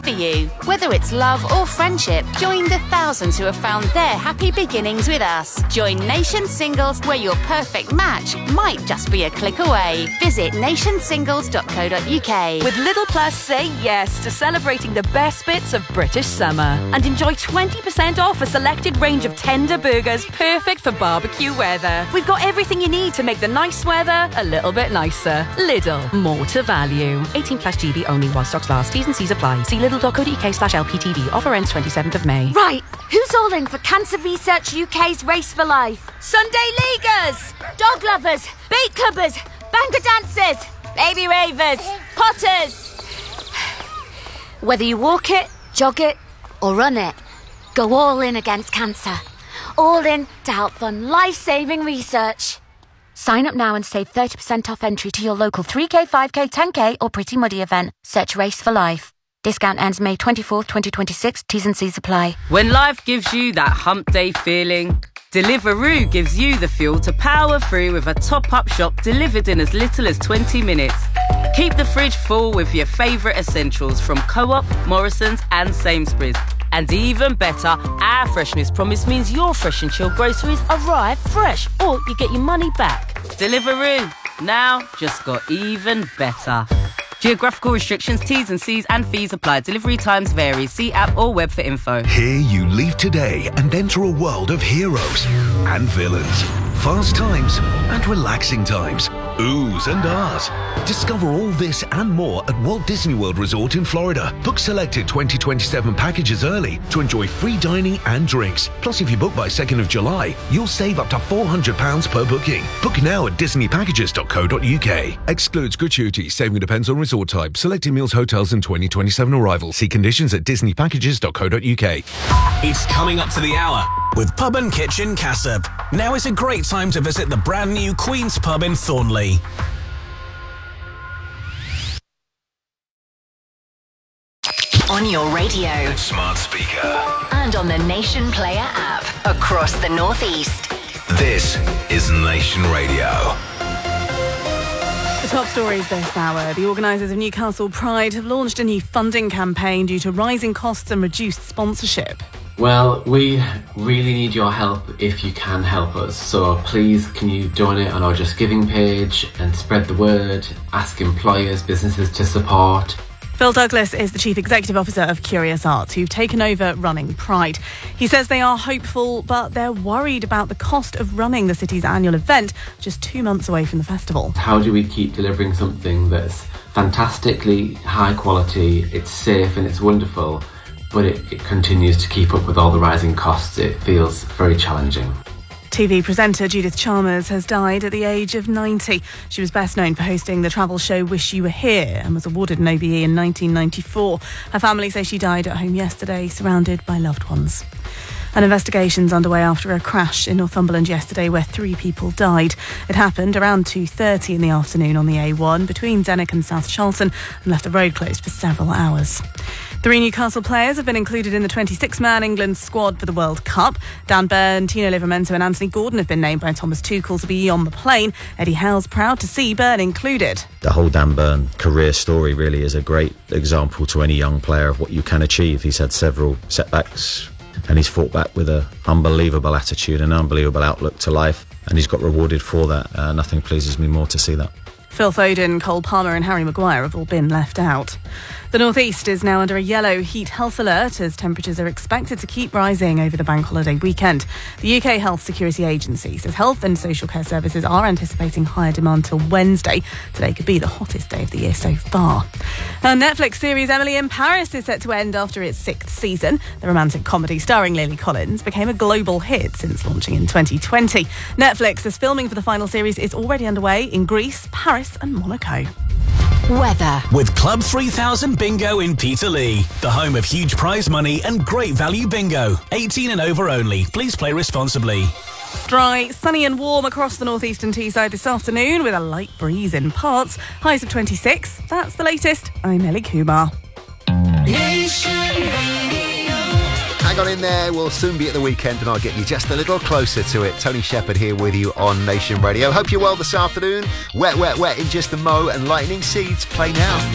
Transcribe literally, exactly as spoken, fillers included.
for you. Whether it's love or friendship, join the thousands who have found their happy beginnings with us. Join Nation Singles, where your perfect match might just be a click away. Visit nation singles dot co dot uk. With Lidl Plus, say yes to celebrating the best bits of British summer and enjoy twenty percent off a selected range of tender burgers perfect for barbecue weather. We've got everything you need to make the nice weather a little bit nicer. Lidl, more to value. eighteen plus G B only while stocks last. T's and C's apply. See lidl dot co dot uk slash L P T V. Offer ends twenty-seventh of May. Right, who's all in for Cancer Research U K's Race for Life? Sunday Leaguers, dog lovers, beat clubbers, banker dancers, baby ravers, potters. Whether you walk it, jog it, or run it, go all in against cancer. All in to help fund life-saving research. Sign up now and save thirty percent off entry to your local three K, five K, ten K or Pretty Muddy event. Search Race for Life. Discount ends May twenty-fourth, twenty twenty-six. T's and C's apply. When life gives you that hump day feeling, Deliveroo gives you the fuel to power through with a top-up shop delivered in as little as twenty minutes. Keep the fridge full with your favourite essentials from Co-op, Morrison's and Sainsbury's. And even better, our freshness promise means your fresh and chilled groceries arrive fresh, or you get your money back. Deliveroo, now just got even better. Geographical restrictions, T's and C's and fees apply. Delivery times vary. See app or web for info. Here you leave today and enter a world of heroes and villains, fast times and relaxing times, oohs and ahs. Discover all this and more at Walt Disney World Resort in Florida. Book selected twenty twenty-seven packages early to enjoy free dining and drinks. Plus, if you book by second of July, you'll save up to four hundred pounds per booking. Book now at disney packages dot co dot uk. Excludes gratuities. Saving depends on resort type. Selected meals, hotels and twenty twenty-seven arrivals. See conditions at disney packages dot co dot uk. It's coming up to the hour with Pub and Kitchen Cassop. Now is a great time to visit the brand new Queen's Pub in Thornley. On your radio, Smart speaker. and on the Nation Player app across the Northeast. This is Nation Radio. The top stories this hour. The organisers of Newcastle Pride have launched a new funding campaign due to rising costs and reduced sponsorship. Well, we really need your help if you can help us. So please, can you donate on our Just Giving page and spread the word, ask employers, businesses to support. Phil Douglas is the Chief Executive Officer of Curious Arts, who've taken over running Pride. He says they are hopeful, but they're worried about the cost of running the city's annual event just two months away from the festival. How do we keep delivering something that's fantastically high quality, it's safe and it's wonderful, but it, it continues to keep up with all the rising costs? It feels very challenging. T V presenter Judith Chalmers has died at the age of ninety. She was best known for hosting the travel show Wish You Were Here and was awarded an O B E in nineteen ninety-four. Her family say she died at home yesterday, surrounded by loved ones. An investigation's underway after a crash in Northumberland yesterday where three people died. It happened around two thirty in the afternoon on the A one between Denwick and South Charlton and left the road closed for several hours. Three Newcastle players have been included in the twenty-six man England squad for the World Cup. Dan Burn, Tino Livramento and Anthony Gordon have been named by Thomas Tuchel to be on the plane. Eddie Howe's proud to see Burn included. The whole Dan Burn career story really is a great example to any young player of what you can achieve. He's had several setbacks and he's fought back with an unbelievable attitude and unbelievable outlook to life, and he's got rewarded for that. Uh, nothing pleases me more to see that. Phil Foden, Cole Palmer and Harry Maguire have all been left out. The North East is now under a yellow heat health alert as temperatures are expected to keep rising over the bank holiday weekend. The U K Health Security Agency says health and social care services are anticipating higher demand till Wednesday. Today could be the hottest day of the year so far. Our Netflix series Emily in Paris is set to end after its sixth season. The romantic comedy starring Lily Collins became a global hit since launching in twenty twenty. Netflix is filming for the final series is already underway in Greece, Paris and Monaco. Weather. With Club three thousand Bingo in Peterlee, the home of huge prize money and great value bingo. eighteen and over only. Please play responsibly. Dry, sunny and warm across the northeastern Teesside this afternoon with a light breeze in parts. Highs of twenty-six. That's the latest. I'm Ellie Kumar. Hang on in there, we'll soon be at the weekend and I'll get you just a little closer to it. Tony Shepherd here with you on Nation Radio. Hope you're well this afternoon. Wet, wet, wet in just the Mo and Lightning Seeds play now.